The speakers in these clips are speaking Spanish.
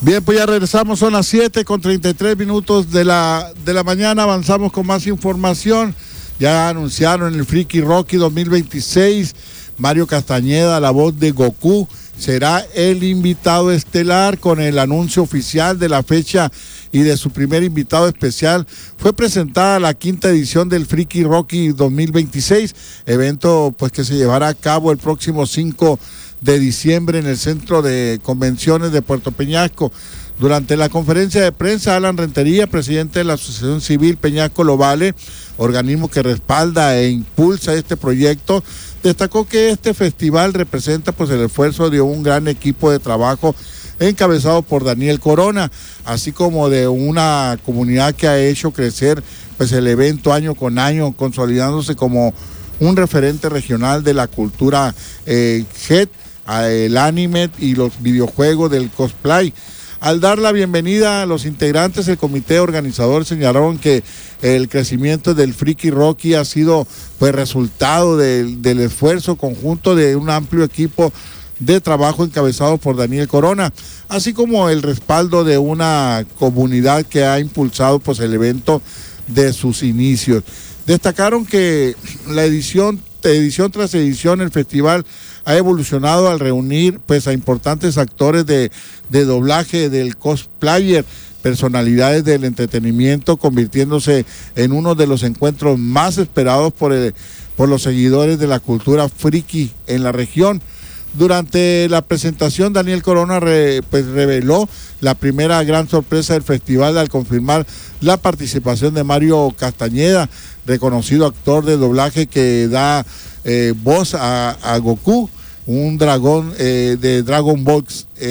Bien, pues ya regresamos, son las 7:33 de la mañana, avanzamos con más información. Ya anunciaron el Freaky Rocky 2026, Mario Castañeda, la voz de Goku, será el invitado estelar. Con el anuncio oficial de la fecha y de su primer invitado especial, fue presentada la 5ª edición del Freaky Rocky 2026, evento pues que se llevará a cabo el próximo 5 de diciembre en el Centro de Convenciones de Puerto Peñasco. Durante la conferencia de prensa, Alan Rentería, presidente de la Asociación Civil Peñasco Lo Vale, organismo que respalda e impulsa este proyecto, destacó que este festival representa pues el esfuerzo de un gran equipo de trabajo encabezado por Daniel Corona, así como de una comunidad que ha hecho crecer pues el evento año con año, consolidándose como un referente regional de la cultura head, el anime y los videojuegos del cosplay. Al dar la bienvenida a los integrantes del comité organizador, señalaron que el crecimiento del Freaky Rocky ha sido pues resultado del esfuerzo conjunto de un amplio equipo de trabajo encabezado por Daniel Corona, así como el respaldo de una comunidad que ha impulsado pues el evento de sus inicios. Destacaron que la edición tras edición, el festival ha evolucionado al reunir pues a importantes actores de doblaje, del cosplayer, personalidades del entretenimiento, convirtiéndose en uno de los encuentros más esperados por los seguidores de la cultura friki en la región. Durante la presentación, Daniel Corona reveló la primera gran sorpresa del festival al confirmar la participación de Mario Castañeda, reconocido actor de doblaje que da voz a Goku, un dragón de Dragon Ball,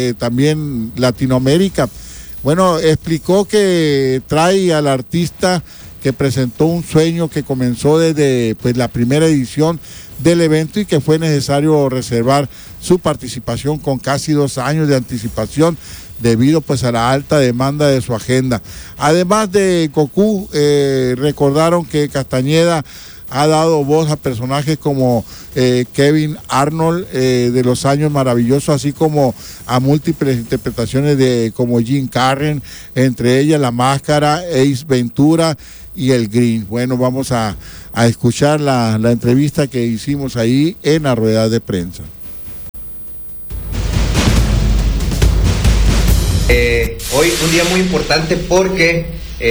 también Latinoamérica. Bueno, explicó que trae al artista que presentó un sueño que comenzó desde pues la primera edición del evento y que fue necesario reservar su participación con casi 2 años de anticipación debido pues a la alta demanda de su agenda. Además de Goku, recordaron que Castañeda ha dado voz a personajes como Kevin Arnold de Los Años Maravillosos, así como a múltiples interpretaciones como Jim Carrey, entre ellas La Máscara, Ace Ventura y El Green. Bueno, vamos a escuchar la entrevista que hicimos ahí en la rueda de prensa. Hoy un día muy importante porque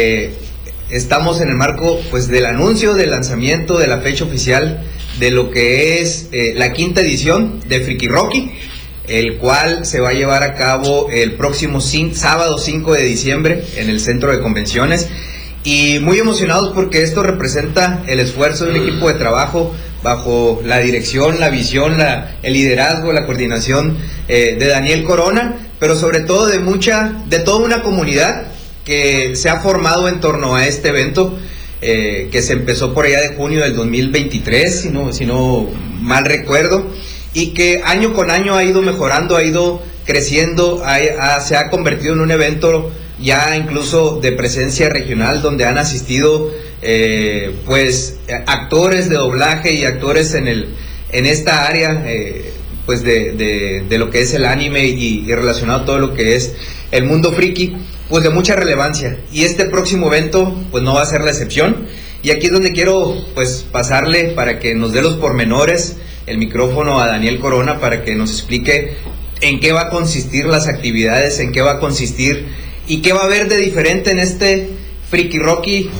estamos en el marco pues del anuncio del lanzamiento de la fecha oficial de lo que es la 5ª edición de Freaky Rocky, el cual se va a llevar a cabo el próximo sábado 5 de diciembre en el Centro de Convenciones, y muy emocionados porque esto representa el esfuerzo de un equipo de trabajo bajo la dirección, la visión, el liderazgo, la coordinación de Daniel Corona, pero sobre todo de toda una comunidad que se ha formado en torno a este evento, que se empezó por allá de junio del 2023, si no mal recuerdo, y que año con año ha ido mejorando, ha ido creciendo, se ha convertido en un evento ya incluso de presencia regional, donde han asistido pues actores de doblaje y actores en esta área pues de lo que es el anime y relacionado a todo lo que es el mundo friki, pues de mucha relevancia, y este próximo evento pues no va a ser la excepción. Y aquí es donde quiero pues pasarle para que nos dé los pormenores, el micrófono a Daniel Corona, para que nos explique en qué va a consistir las actividades, en qué va a consistir y qué va a haber de diferente en este Freaky Rocky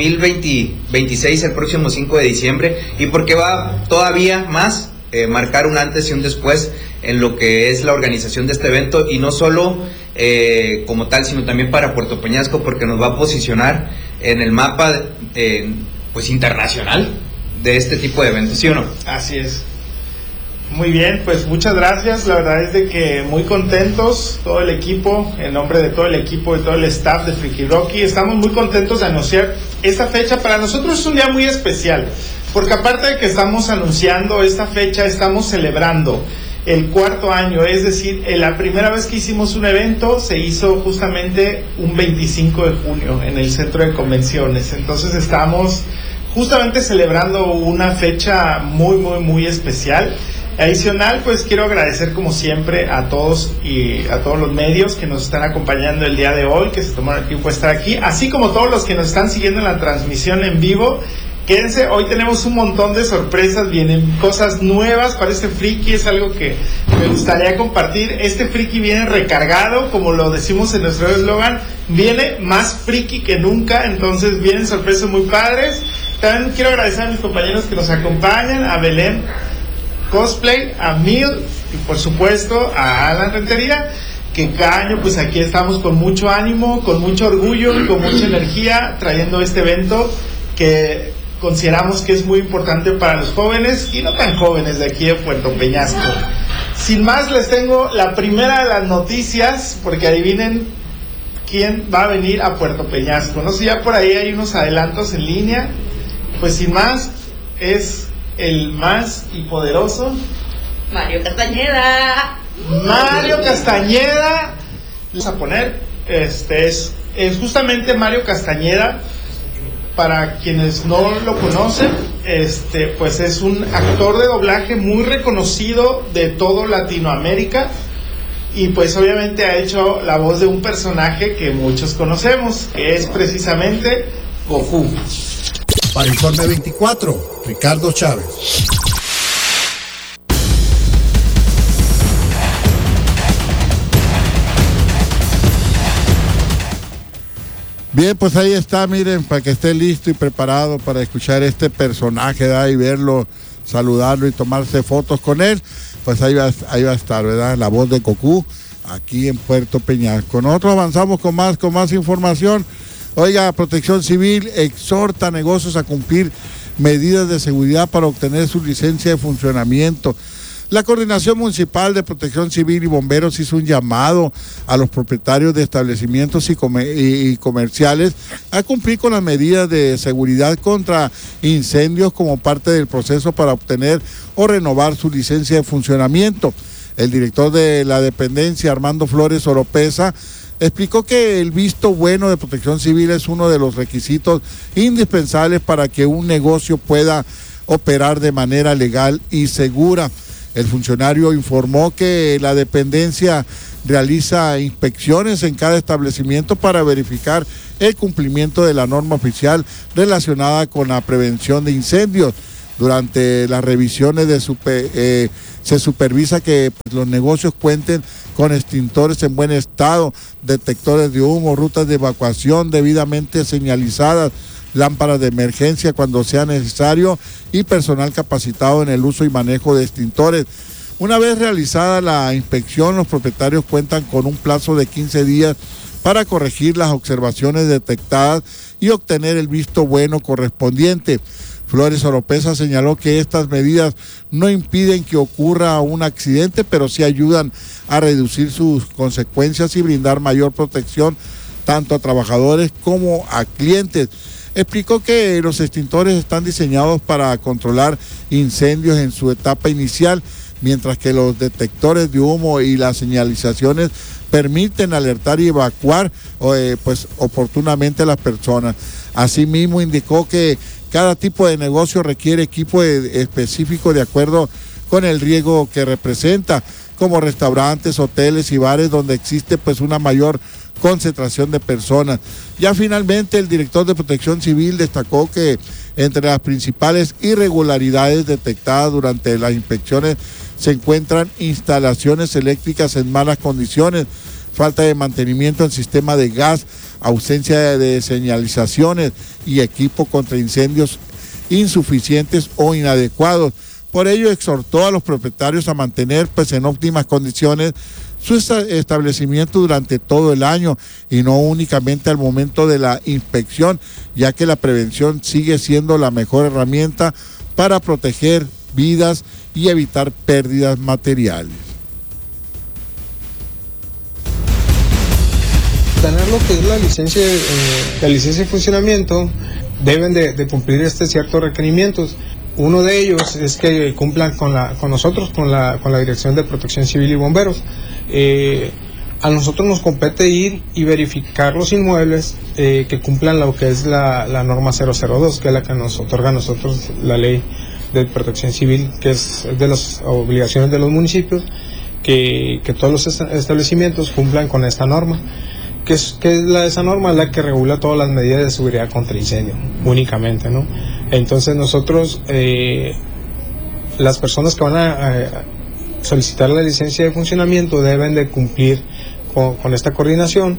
2026 el próximo 5 de diciembre, y por qué va todavía más marcar un antes y un después en lo que es la organización de este evento, y no solo como tal, sino también para Puerto Peñasco, porque nos va a posicionar en el mapa pues internacional de este tipo de eventos, ¿sí o no? Así es. Muy bien, pues muchas gracias. La verdad es de que muy contentos, todo el equipo, en nombre de todo el equipo y todo el staff de Freaky Rocky, estamos muy contentos de anunciar esta fecha. Para nosotros es un día muy especial, porque aparte de que estamos anunciando esta fecha, estamos celebrando el 4º año, es decir, la primera vez que hicimos un evento se hizo justamente un 25 de junio en el Centro de Convenciones. Entonces estamos justamente celebrando una fecha muy, muy, muy especial. Adicional, pues quiero agradecer como siempre a todos y a todos los medios que nos están acompañando el día de hoy, que se tomaron el tiempo de estar aquí, así como todos los que nos están siguiendo en la transmisión en vivo. Quédense, hoy tenemos un montón de sorpresas, vienen cosas nuevas para este friki, es algo que me gustaría compartir. Este friki viene recargado, como lo decimos en nuestro eslogan, viene más friki que nunca, entonces vienen sorpresas muy padres. También quiero agradecer a mis compañeros que nos acompañan, a Belén Cosplay, a Mil y por supuesto a Alan Rentería, que cada año pues aquí estamos con mucho ánimo, con mucho orgullo y con mucha energía trayendo este evento que consideramos que es muy importante para los jóvenes y no tan jóvenes de aquí de Puerto Peñasco. Sin más, les tengo la primera de las noticias, porque adivinen quién va a venir a Puerto Peñasco. No sé, ya por ahí hay unos adelantos en línea. Pues sin más, es el más y poderoso Mario Castañeda. Mario Castañeda. Vamos a poner, es justamente Mario Castañeda. Para quienes no lo conocen, pues es un actor de doblaje muy reconocido de todo Latinoamérica y pues obviamente ha hecho la voz de un personaje que muchos conocemos, que es precisamente Goku. Para Informe 24, Ricardo Chávez. Bien, pues ahí está, miren, para que esté listo y preparado para escuchar este personaje, ¿verdad? Y verlo, saludarlo y tomarse fotos con él, pues ahí va a estar, ¿verdad? La voz de Goku aquí en Puerto Peñasco. Nosotros avanzamos con más información. Oiga, Protección Civil exhorta a negocios a cumplir medidas de seguridad para obtener su licencia de funcionamiento. La Coordinación Municipal de Protección Civil y Bomberos hizo un llamado a los propietarios de establecimientos y comerciales a cumplir con las medidas de seguridad contra incendios como parte del proceso para obtener o renovar su licencia de funcionamiento. El director de la dependencia, Armando Flores Oropesa, explicó que el visto bueno de Protección Civil es uno de los requisitos indispensables para que un negocio pueda operar de manera legal y segura. El funcionario informó que la dependencia realiza inspecciones en cada establecimiento para verificar el cumplimiento de la norma oficial relacionada con la prevención de incendios. Durante las revisiones se supervisa que los negocios cuenten con extintores en buen estado, detectores de humo, rutas de evacuación debidamente señalizadas, lámparas de emergencia cuando sea necesario y personal capacitado en el uso y manejo de extintores. Una vez realizada la inspección, los propietarios cuentan con un plazo de 15 días para corregir las observaciones detectadas y obtener el visto bueno correspondiente. Flores Oropesa señaló que estas medidas no impiden que ocurra un accidente, pero sí ayudan a reducir sus consecuencias y brindar mayor protección tanto a trabajadores como a clientes. Explicó que los extintores están diseñados para controlar incendios en su etapa inicial, mientras que los detectores de humo y las señalizaciones permiten alertar y evacuar pues oportunamente a las personas. Asimismo, indicó que cada tipo de negocio requiere equipo específico de acuerdo con el riesgo que representa, como restaurantes, hoteles y bares donde existe pues una mayor concentración de personas. Ya finalmente el director de Protección Civil destacó que entre las principales irregularidades detectadas durante las inspecciones se encuentran instalaciones eléctricas en malas condiciones, falta de mantenimiento del sistema de gas, ausencia de señalizaciones y equipo contra incendios insuficientes o inadecuados. Por ello exhortó a los propietarios a mantener pues en óptimas condiciones su establecimiento durante todo el año y no únicamente al momento de la inspección, ya que la prevención sigue siendo la mejor herramienta para proteger vidas y evitar pérdidas materiales. Tener lo que es la licencia de funcionamiento, deben de cumplir ciertos requerimientos. Uno de ellos es que cumplan con nosotros, con la Dirección de Protección Civil y Bomberos. A nosotros nos compete ir y verificar los inmuebles que cumplan lo que es la norma 002, que es la que nos otorga a nosotros la ley de protección civil, que es de las obligaciones de los municipios, que todos los establecimientos cumplan con esta norma. Que es esa norma es la que regula todas las medidas de seguridad contra incendio, únicamente, ¿no? Entonces nosotros, las personas que van a solicitar la licencia de funcionamiento deben de cumplir con esta coordinación,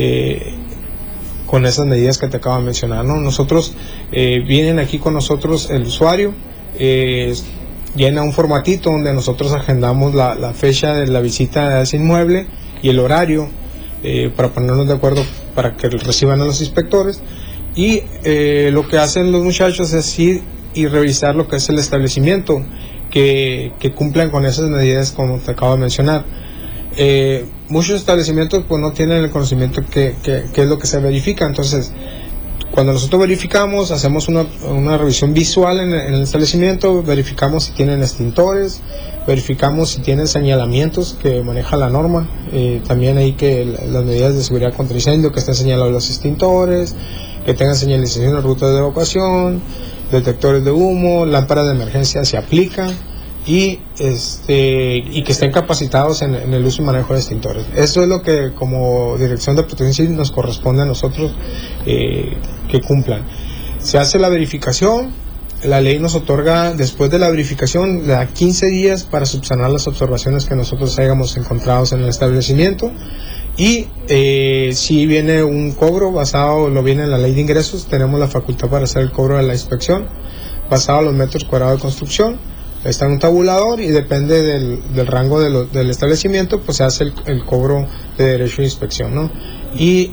con esas medidas que te acabo de mencionar, ¿no? Nosotros, vienen aquí con nosotros el usuario, llena un formatito donde nosotros agendamos la fecha de la visita a ese inmueble y el horario, para ponernos de acuerdo para que reciban a los inspectores, y lo que hacen los muchachos es ir y revisar lo que es el establecimiento, que cumplan con esas medidas como te acabo de mencionar. Muchos establecimientos pues no tienen el conocimiento que es lo que se verifica. Entonces, cuando nosotros verificamos, hacemos una revisión visual en el establecimiento, verificamos si tienen extintores, verificamos si tienen señalamientos que maneja la norma, también hay que las medidas de seguridad contra incendio, que estén señalados los extintores, que tengan señalización de rutas de evacuación, detectores de humo, lámparas de emergencia se aplican, y que estén capacitados en el uso y manejo de extintores. Eso es lo que como Dirección de Protección Civil nos corresponde a nosotros que cumplan. Se hace la verificación, la ley nos otorga, después de la verificación, da 15 días para subsanar las observaciones que nosotros hayamos encontrado en el establecimiento, y si viene un cobro lo viene en la ley de ingresos, tenemos la facultad para hacer el cobro de la inspección basado en los metros cuadrados de construcción. Está en un tabulador y depende del rango del establecimiento, pues se hace el cobro de derecho de inspección, ¿no? Y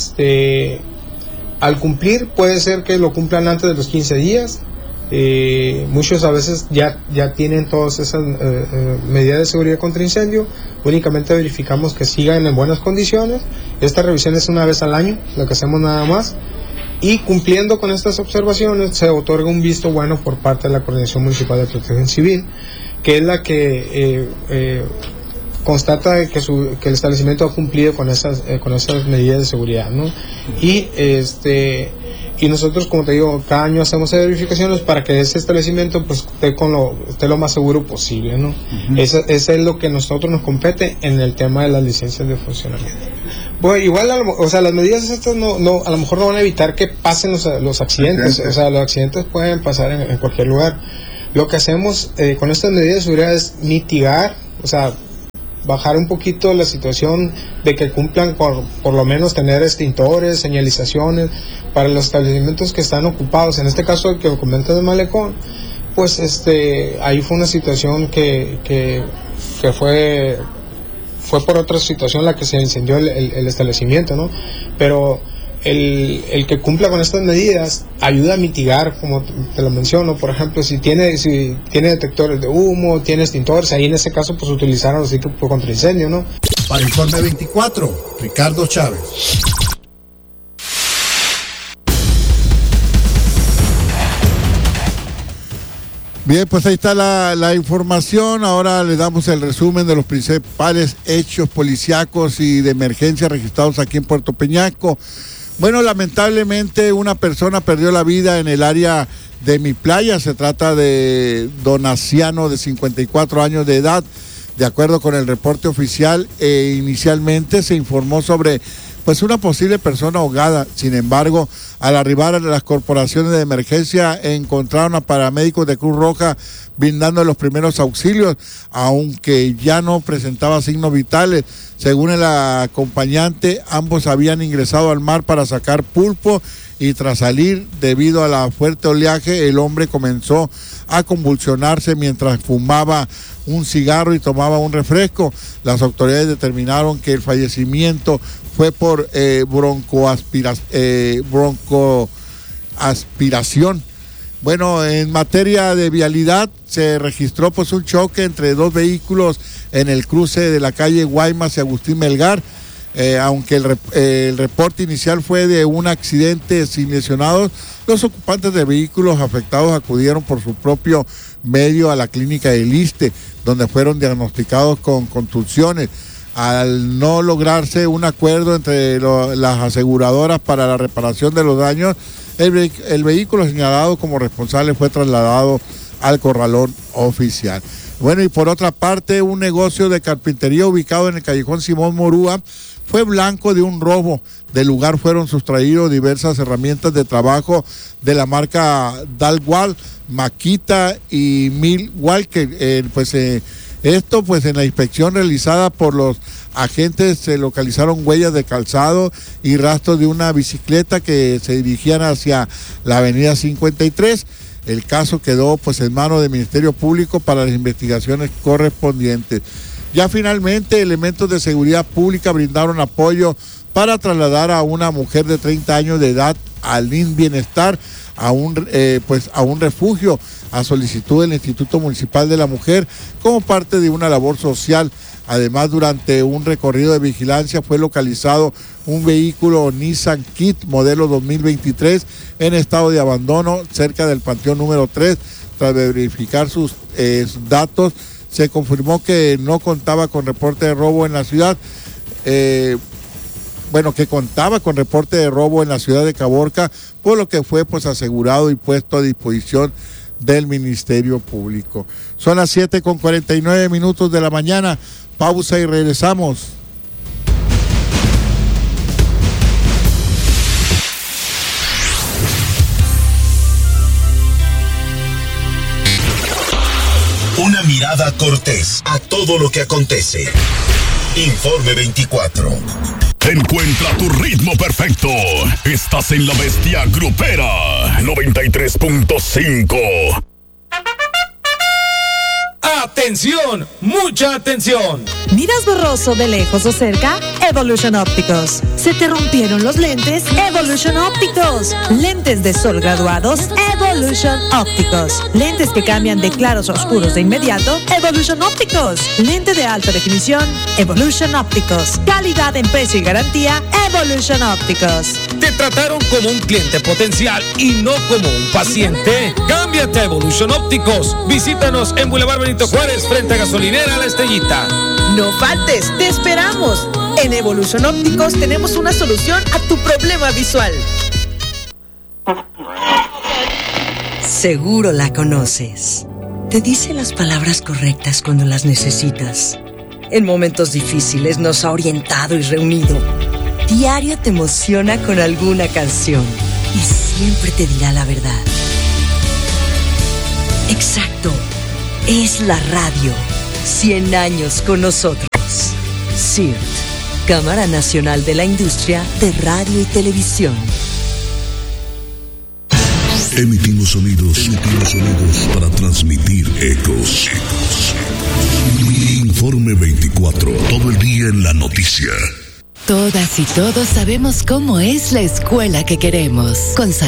al cumplir, puede ser que lo cumplan antes de los 15 días. Muchos a veces ya tienen todas esas medidas de seguridad contra incendio. Únicamente verificamos que sigan en buenas condiciones. Esta revisión es una vez al año, lo que hacemos nada más. Y cumpliendo con estas observaciones, se otorga un visto bueno por parte de la Coordinación Municipal de Protección Civil, que es la que constata que el establecimiento ha cumplido con esas medidas de seguridad, ¿no? Y nosotros, como te digo, cada año hacemos verificaciones para que ese establecimiento pues esté lo más seguro posible, ¿no? Uh-huh. Eso es lo que a nosotros nos compete en el tema de las licencias de funcionamiento. Bueno, igual, las medidas estas a lo mejor no van a evitar que pasen los accidentes. O sea, los accidentes pueden pasar en cualquier lugar. Lo que hacemos con estas medidas de seguridad es mitigar, o sea, bajar un poquito la situación de que cumplan por lo menos tener extintores, señalizaciones para los establecimientos que están ocupados. En este caso, el que comentas de Malecón, pues ahí fue una situación que fue por otra situación la que se incendió el establecimiento, ¿no? Pero el que cumpla con estas medidas ayuda a mitigar, como te lo menciono. Por ejemplo, si tiene detectores de humo, tiene extintores, ahí en ese caso pues utilizaron los equipos contra incendio, ¿no? Para Informe 24, Ricardo Chávez. Bien, pues ahí está la información. Ahora le damos el resumen de los principales hechos policíacos y de emergencia registrados aquí en Puerto Peñasco. Bueno, lamentablemente una persona perdió la vida en el área de Mi Playa. Se trata de don Asiano, de 54 años de edad. De acuerdo con el reporte oficial, inicialmente se informó sobre una posible persona ahogada. Sin embargo, al arribar a las corporaciones de emergencia, encontraron a paramédicos de Cruz Roja brindando los primeros auxilios, aunque ya no presentaba signos vitales. Según el acompañante, ambos habían ingresado al mar para sacar pulpo, y tras salir, debido a la fuerte oleaje, el hombre comenzó a convulsionarse mientras fumaba un cigarro y tomaba un refresco. Las autoridades determinaron que el fallecimiento fue por broncoaspiración. Bueno, en materia de vialidad, se registró un choque entre dos vehículos en el cruce de la calle Guaymas y Agustín Melgar. Aunque el reporte inicial fue de un accidente sin lesionados, los ocupantes de vehículos afectados acudieron por su propio medio a la clínica del ISSSTE, donde fueron diagnosticados con contusiones. Al no lograrse un acuerdo entre las aseguradoras para la reparación de los daños, el vehículo señalado como responsable fue trasladado al corralón oficial. Bueno, y por otra parte, un negocio de carpintería ubicado en el callejón Simón Morúa fue blanco de un robo. Del lugar fueron sustraídos diversas herramientas de trabajo de la marca Dalwal, Makita y Milwaukee. Esto pues en la inspección realizada por los agentes se localizaron huellas de calzado y rastros de una bicicleta que se dirigían hacia la avenida 53. El caso quedó pues en manos del Ministerio Público para las investigaciones correspondientes. Ya finalmente elementos de seguridad pública brindaron apoyo para trasladar a una mujer de 30 años de edad al INS Bienestar a un refugio a solicitud del Instituto Municipal de la Mujer como parte de una labor social. Además, durante un recorrido de vigilancia fue localizado un vehículo Nissan Kit modelo 2023 en estado de abandono cerca del Panteón número 3. Tras verificar sus datos, se confirmó que no contaba con reporte de robo en la ciudad. Que contaba con reporte de robo en la ciudad de Caborca, por lo que fue pues asegurado y puesto a disposición del Ministerio Público. Son las 7:49 de la mañana. Pausa y regresamos. Una mirada cortés a todo lo que acontece. Informe 24. Encuentra tu ritmo perfecto. Estás en La Bestia Grupera 93.5. ¡Atención! ¡Mucha atención! ¿Miras borroso de lejos o cerca? Evolution Ópticos. ¿Se te rompieron los lentes? Evolution Ópticos. Lentes de sol graduados. Evolution Ópticos. Lentes que cambian de claros a oscuros de inmediato. Evolution Ópticos. Lente de alta definición. Evolution Ópticos. Calidad en precio y garantía. Evolution Ópticos. ¿Te trataron como un cliente potencial y no como un paciente? Cámbiate a Evolution Ópticos. Visítanos en Boulevard Benito Juárez, frente a Gasolinera La Estrellita. No faltes, te esperamos. En Evolution Ópticos tenemos una solución a tu problema visual. Seguro la conoces. Te dice las palabras correctas cuando las necesitas. En momentos difíciles nos ha orientado y reunido. Diario te emociona con alguna canción y siempre te dirá la verdad. Exacto, es la radio. 100 años con nosotros. CIRT, Cámara Nacional de la Industria de Radio y Televisión. Emitimos sonidos para transmitir ecos. Informe 24, todo el día en la noticia. Todas y todos sabemos cómo es la escuela que queremos. Con